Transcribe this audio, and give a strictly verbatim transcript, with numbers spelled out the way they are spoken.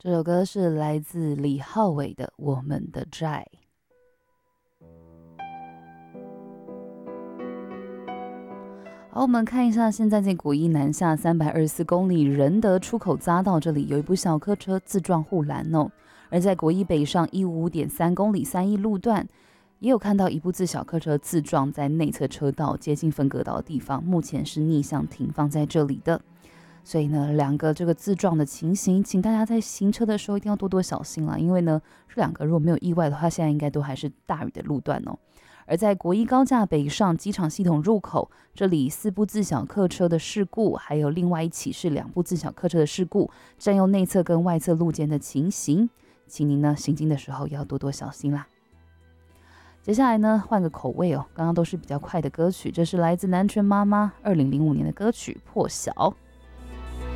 这首歌是来自李浩伟的《我们的债》。好，我们看一下，现在在国一南下三百二十四公里仁德出口匝道这里有一部小客车自撞护栏哦，而在国一北上一五五点三公里三义路段，也有看到一部自小客车自撞在内侧车道接近分隔岛的地方，目前是逆向停放在这里的。所以呢，两个这个自撞的情形，请大家在行车的时候一定要多多小心啦，因为呢，这两个如果没有意外的话，现在应该都还是大雨的路段哦。而在国一高架北上机场系统入口，这里四部自小客车的事故，还有另外一起是两部自小客车的事故，占用内侧跟外侧路肩的情形，请您呢行经的时候要多多小心啦。接下来呢，换个口味哦，刚刚都是比较快的歌曲，这是来自南拳妈妈二零零五年的歌曲《破晓》。